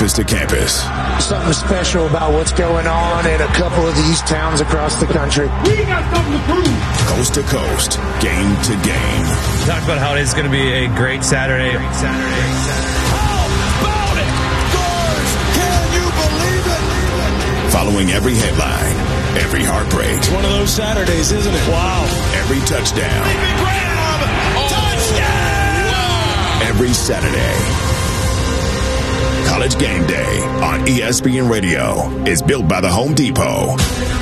campus to campus. Something special about what's going on in a couple of these towns across the country. We got something to prove. Coast to coast, game to game. Talk about how it's going to be a great Saturday. How about it? Scores! Can you believe it? Following every headline, every heartbreak. It's one of those Saturdays, isn't it? Wow. Every touchdown. Touchdown! Every Saturday. College Game Day on ESPN Radio is built by the Home Depot.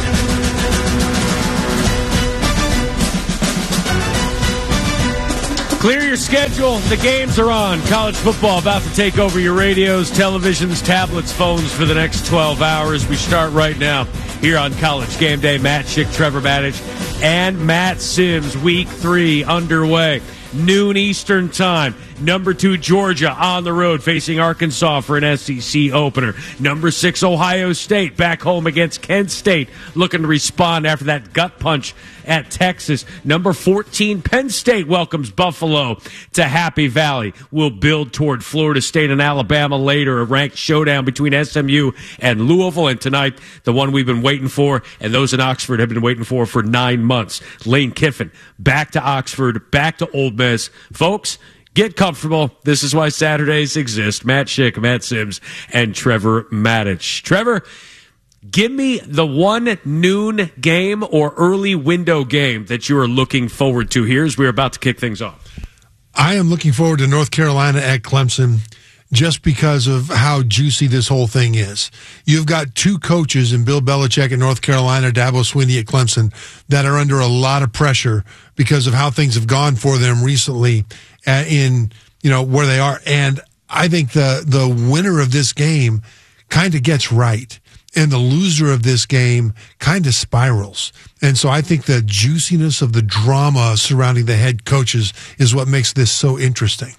Clear your schedule. The games are on. College football about to take over your radios, televisions, tablets, phones for the next 12 hours. We start right now here on College Game Day. Matt Schick, Trevor Matich, and Matt Sims. Week 3 underway. Noon Eastern time. Number 2, Georgia on the road facing Arkansas for an SEC opener. Number 6, Ohio State back home against Kent State, looking to respond after that gut punch at Texas. Number 14, Penn State welcomes Buffalo to Happy Valley. We'll build toward Florida State and Alabama later, a ranked showdown between SMU and Louisville. And tonight, the one we've been waiting for, and those in Oxford have been waiting for 9 months. Lane Kiffin back to Oxford, back to Ole Miss. Folks, get comfortable. This is why Saturdays exist. Matt Schick, Matt Sims, and Trevor Matich. Trevor, give me the one noon game or early window game that you are looking forward to here as we're about to kick things off. I am looking forward to North Carolina at Clemson just because of how juicy this whole thing is. You've got 2 coaches in Bill Belichick at North Carolina, Dabo Swinney at Clemson, that are under a lot of pressure because of how things have gone for them recently in, where they are. And I think the winner of this game kind of gets right, and the loser of this game kind of spirals. And so I think the juiciness of the drama surrounding the head coaches is what makes this so interesting.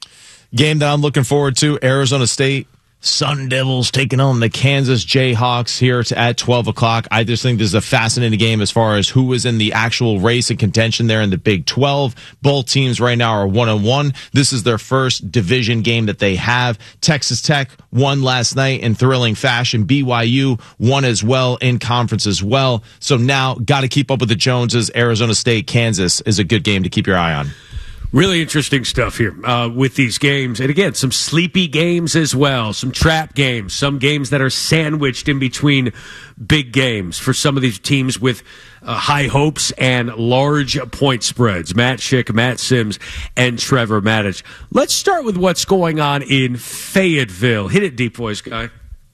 Game that I'm looking forward to, Arizona State Sun Devils taking on the Kansas Jayhawks here at 12 o'clock. I just think this is a fascinating game as far as who is in the actual race and contention there in the Big 12. Both teams right now are 1-1. This is their first division game that they have. Texas Tech won last night in thrilling fashion. BYU won as well in conference as well. So now got to keep up with the Joneses. Arizona State, Kansas is a good game to keep your eye on. Really interesting stuff here with these games. And again, some sleepy games as well, some trap games, some games that are sandwiched in between big games for some of these teams with high hopes and large point spreads. Matt Schick, Matt Sims, and Trevor Matich. Let's start with what's going on in Fayetteville. Hit it, deep voice guy.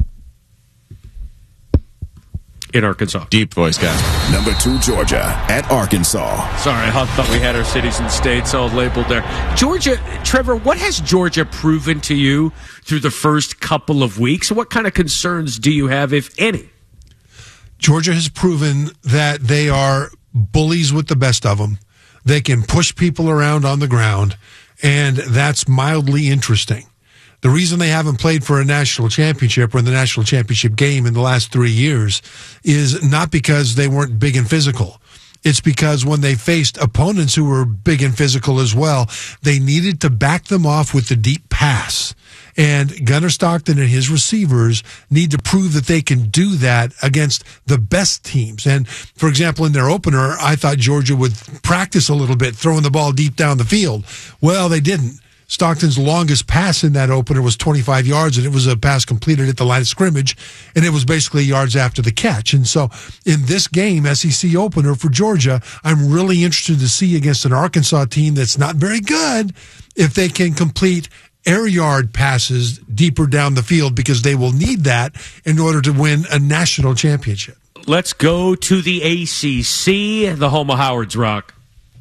In Arkansas. Deep voice guy. Number 2, Georgia at Arkansas. Sorry, I thought we had our cities and states all labeled there. Georgia, Trevor, what has Georgia proven to you through the first couple of weeks? What kind of concerns do you have, if any? Georgia has proven that they are bullies with the best of them. They can push people around on the ground, and that's mildly interesting. The reason they haven't played for a national championship or in the national championship game in the last 3 years is not because they weren't big and physical. It's because when they faced opponents who were big and physical as well, they needed to back them off with the deep pass. And Gunnar Stockton and his receivers need to prove that they can do that against the best teams. And, for example, in their opener, I thought Georgia would practice a little bit, throwing the ball deep down the field. Well, they didn't. Stockton's longest pass in that opener was 25 yards, and it was a pass completed at the line of scrimmage, and it was basically yards after the catch. And so in this game, SEC opener for Georgia, I'm really interested to see against an Arkansas team that's not very good if they can complete air yard passes deeper down the field, because they will need that in order to win a national championship. Let's go to the ACC, the home of Howard's Rock.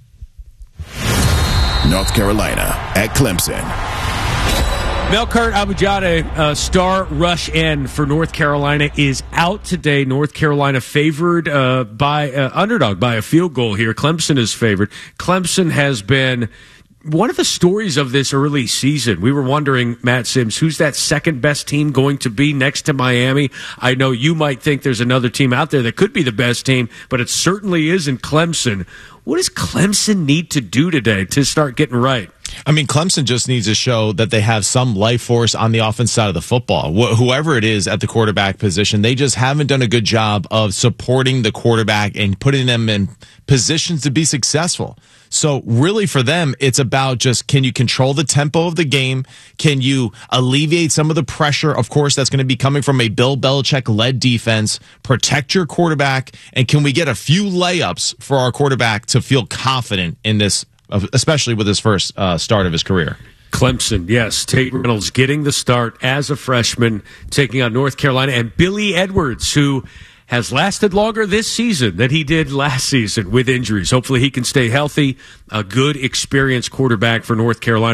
North Carolina at Clemson. Melkart Abujade, star rush end for North Carolina, is out today. North Carolina favored by underdog by a field goal here. Clemson is favored. Clemson has been one of the stories of this early season. We were wondering, Matt Sims, who's that second best team going to be next to Miami? I know you might think there's another team out there that could be the best team, but it certainly isn't Clemson. What does Clemson need to do today to start getting right? I mean, Clemson just needs to show that they have some life force on the offense side of the football. Whoever it is at the quarterback position, they just haven't done a good job of supporting the quarterback and putting them in positions to be successful. So really for them, it's about just, can you control the tempo of the game? Can you alleviate some of the pressure, of course, that's going to be coming from a Bill Belichick-led defense, protect your quarterback, and can we get a few layups for our quarterback to feel confident in this, especially with his first start of his career? Clemson, yes. Tate Reynolds getting the start as a freshman, taking on North Carolina, and Billy Edwards, who has lasted longer this season than he did last season with injuries. Hopefully he can stay healthy. A good, experienced quarterback for North Carolina.